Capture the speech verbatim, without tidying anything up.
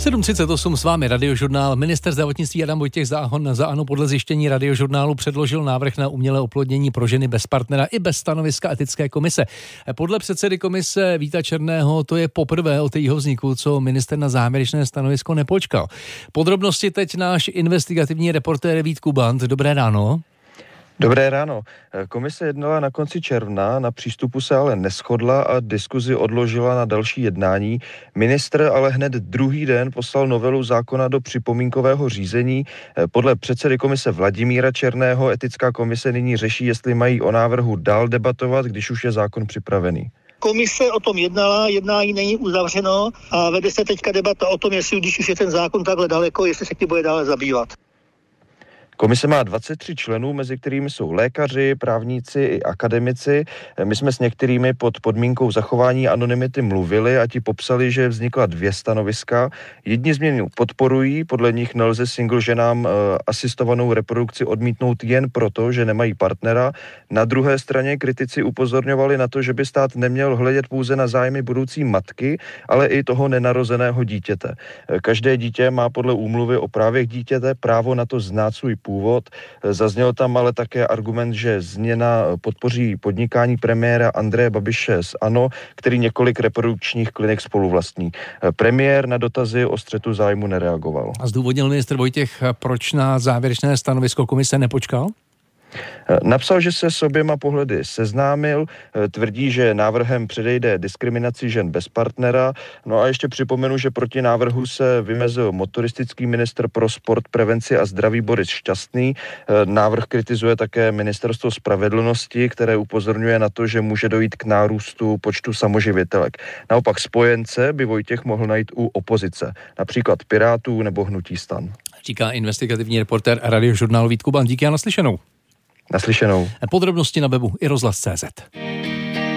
sedm třicet osm s vámi Radiožurnál. Minister zdravotnictví Adam Vojtěch Záhon za ANO podle zjištění Radiožurnálu předložil návrh na umělé oplodnění pro ženy bez partnera i bez stanoviska etické komise. Podle předsedy komise Víta Černého to je poprvé od jejího vzniku, co minister na závěrečné stanovisko nepočkal. Podrobnosti teď náš investigativní reportér Vít Kubant. Dobré ráno. Dobré ráno. Komise jednala na konci června, na přístupu se ale neshodla a diskuzi odložila na další jednání. Ministr ale hned druhý den poslal novelu zákona do připomínkového řízení. Podle předsedy komise Vladimíra Černého etická komise nyní řeší, jestli mají o návrhu dál debatovat, když už je zákon připravený. Komise o tom jednala, jednání není uzavřeno a vede se teďka debata o tom, jestli když už je ten zákon takhle daleko, jestli se tím bude dále zabývat. Komise má dvacet tři členů, mezi kterými jsou lékaři, právníci i akademici. My jsme s některými pod podmínkou zachování anonymity mluvili a ti popsali, že vznikla dvě stanoviska. Jedni změnu podporují, podle nich nelze single ženám e, asistovanou reprodukci odmítnout jen proto, že nemají partnera. Na druhé straně kritici upozorňovali na to, že by stát neměl hledět pouze na zájmy budoucí matky, ale i toho nenarozeného dítěte. Každé dítě má podle úmluvy o právech dítěte právo na to znát svůj původ. Zazněl tam ale také argument, že změna podpoří podnikání premiéra Andreje Babiše z ANO, který několik reprodukčních klinik spoluvlastní. Premiér na dotazy o střetu zájmu nereagoval. A zdůvodnil ministr Vojtěch, proč na závěrečné stanovisko komise nepočkal? Napsal, že se s oběma pohledy seznámil, tvrdí, že návrhem předejde diskriminaci žen bez partnera. No a ještě připomenu, že proti návrhu se vymezil motoristický ministr pro sport, prevenci a zdraví Boris Šťastný. Návrh kritizuje také ministerstvo spravedlnosti, které upozorňuje na to, že může dojít k nárůstu počtu samoživitelek. Naopak spojence by Vojtěch mohl najít u opozice, například Pirátů nebo Hnutí STAN. Říká investigativní reportér Radiožurnálu Vít Kuban. Díky a naslyšenou. Naslyšenou. Podrobnosti na webu i rozhlas tečka cé zet.